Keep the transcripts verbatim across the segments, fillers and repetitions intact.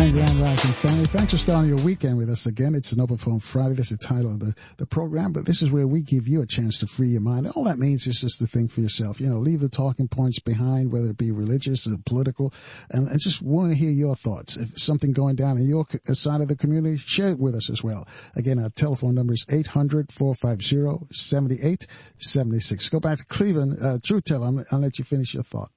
And Grand Rising family, thanks for starting your weekend with us again. It's an Open Phone Friday. That's the title of the, the program, but this is where we give you a chance to free your mind. All that means is just to think for yourself. You know, leave the talking points behind, whether it be religious or political, and, and just want to hear your thoughts. If something going down in your side of the community, share it with us as well. Again, our telephone number is eight hundred, four five zero, seven eight seven six. Go back to Cleveland. Uh, Truth Teller, I'll, I'll let you finish your thought.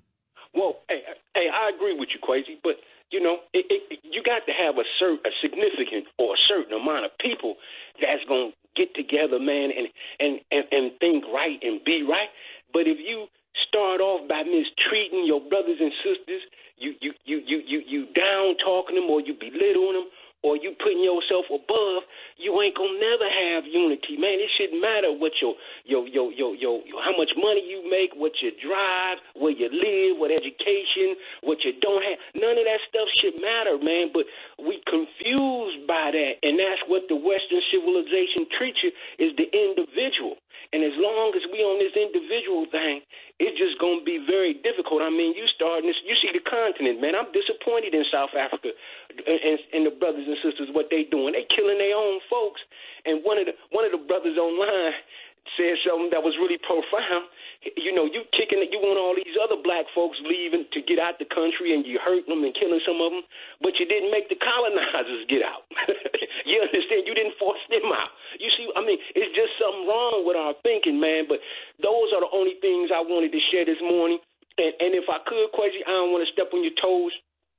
Well, hey, hey, I agree with you, Quasi, but you know, it, it, you got to have a certain, a significant or a certain amount of people that's going to get together, man, and, and, and, and think right and be right. But if you start off by mistreating your brothers and sisters, you you you you you, you down talking them, or you belittling them, or you putting yourself above, you ain't gonna never have unity, man. It shouldn't matter what your your your your your, your how much money you make, what you drive, where you live, what education, what you don't have. None of that stuff should matter, man. But we confused by that, and that's what the Western civilization treats you, is the individual. And as long as we on this individual thing, it's just going to be very difficult. I mean, you starting this, you see the continent, man. I'm disappointed in South Africa and, and, and the brothers and sisters, what they doing. They killing their own folks. And one of the one of the brothers online said something that was really profound. You know, you kicking it, you want all these other black folks leaving to get out the country, and you hurting them and killing some of them, but you didn't make the colonizers get out. You understand? You didn't force them out. You see, I mean, it's just something wrong with our thinking, man. But those are the only things I wanted to share this morning. And, and if I could, Quasi, I don't want to step on your toes.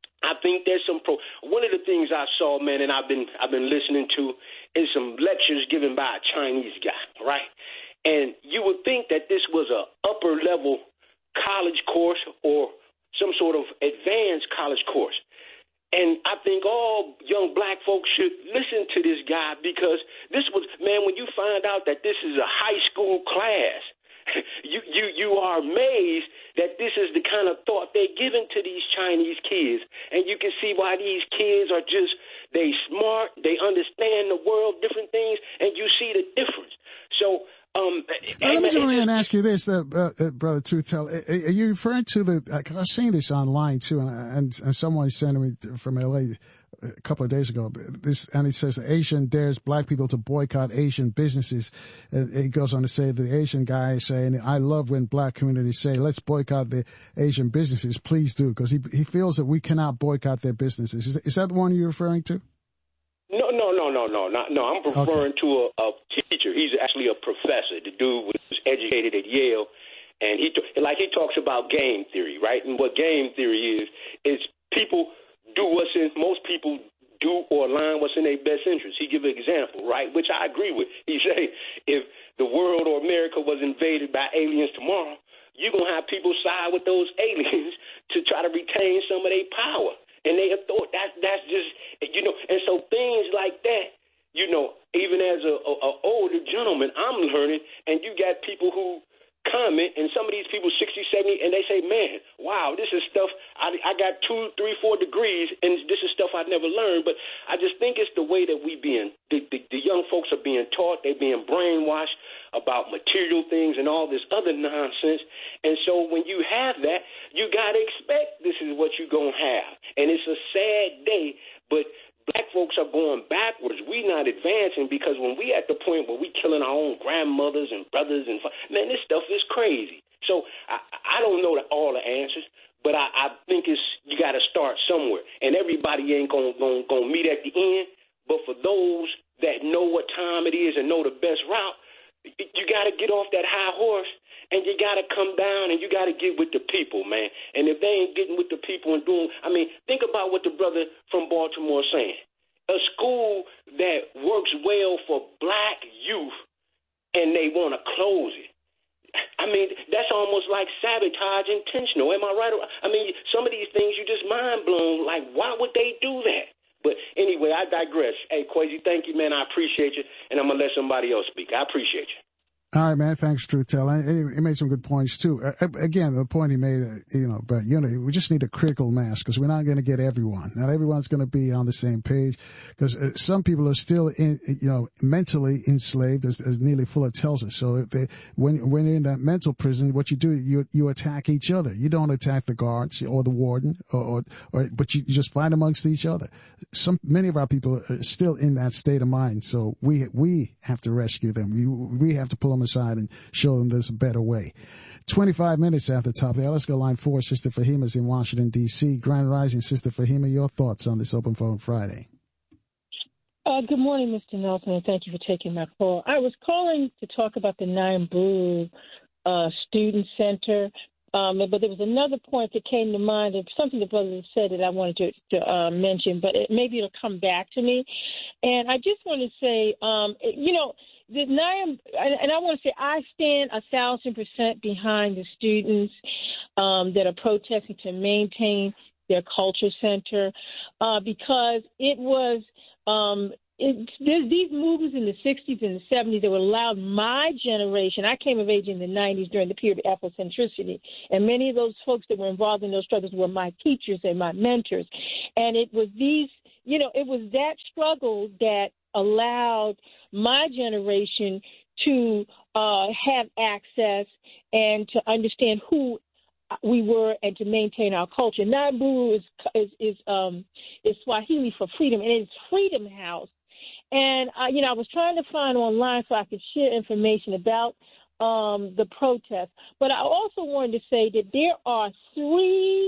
I think there's some pro. One of the things I saw, man, and I've been I've been listening to, is some lectures given by a Chinese guy, right? And you would think that this was a upper level college course or some sort of advanced college course. And I think all young black folks should listen to this guy, because this was, man, when you find out that this is a high school class, you you you are amazed that this is the kind of thought they're giving to these Chinese kids. And you can see why these kids are just, they smart, they understand the world, different things, and you see the difference. So, Um, well, let me just and ask you this, uh, uh, Brother Truth Teller. Are you referring to the, uh, I've seen this online too, and, and someone sent me from L A a couple of days ago, this, and he says the Asian dares black people to boycott Asian businesses. And he goes on to say the Asian guy is saying, I love when black communities say, let's boycott the Asian businesses. Please do. Because he, he feels that we cannot boycott their businesses. Is, is that the one you're referring to? No, no, no, no, no, not, no. I'm referring okay. to a, a teacher. He's actually a professor. The dude was educated at Yale, and he like he talks about game theory, right? And what game theory is is people do what's in most people do or align what's in their best interest. He give an example, right, which I agree with. He say if the world or America was invaded by aliens tomorrow, you're gonna have people side with those aliens to try to retain some of their power. And they have thought that that's just, you know, and so things like that, you know, even as a, a, a older gentleman, I'm learning, and you got people who comment, and some of these people sixty, seventy, and they say, man, wow, this is stuff, I, I got two, three, four degrees, and this is stuff I'd never learned. But I just think it's the way that we being, the, the, the young folks are being taught, they're being brainwashed about material things and all this other nonsense. And so when you have that, you got to expect this is what you're going to have. And it's a sad day, but black folks are going backwards. We not advancing, because when we at the point where we killing our own grandmothers and brothers, and man, this stuff is crazy. So I, I don't know the, all the answers, but I, I think it's you got to start somewhere. And everybody ain't going to meet at the end, but for those that know what time it is and know the best route, you got to get off that high horse, and you got to come down, and you got to get with the people, man. And if they ain't getting with the people and doing, I mean, think about what the brother from Baltimore is saying. A school that works well for black youth, and they want to close it. I mean, that's almost like sabotage intentional. Am I right? I mean, some of these things you just mind blown. Like, why would they do that? But anyway, I digress. Hey, Quasi, thank you, man. I appreciate you, and I'm going to let somebody else speak. I appreciate you. All right, man. Thanks, Trutel. He made some good points too. Uh, again, the point he made, uh, you know, but you know, we just need a critical mass because we're not going to get everyone. Not everyone's going to be on the same page because uh, some people are still, in, you know, mentally enslaved, as, as Neely Fuller tells us. So they, when when you're in that mental prison, what you do, you you attack each other. You don't attack the guards or the warden, or, or, or but you just fight amongst each other. Some many of our people are still in that state of mind. So we we have to rescue them. We we have to pull them aside and show them there's a better way. twenty-five minutes after the top there. Let's go line four. Sister Fahima's in Washington, D C. Grand Rising, Sister Fahima, your thoughts on this Open Phone Friday? Uh, good morning, Mister Nelson, and thank you for taking my call. I was calling to talk about the Naimbu uh, Student Center, um, but there was another point that came to mind of something the brother said that I wanted to, to uh, mention, but it, maybe it'll come back to me. And I just want to say, um, you know, The N I M, and I want to say I stand a thousand percent behind the students um, that are protesting to maintain their culture center uh, because it was um, it, these movements in the sixties and the seventies that would allow my generation. I came of age in the nineties during the period of Afrocentricity, and many of those folks that were involved in those struggles were my teachers and my mentors. And it was these, you know, it was that struggle that allowed my generation to uh, have access and to understand who we were and to maintain our culture. Nabu is is is, um, is Swahili for freedom, and it's Freedom House. And uh, you know, I was trying to find online so I could share information about um, the protest, but I also wanted to say that there are three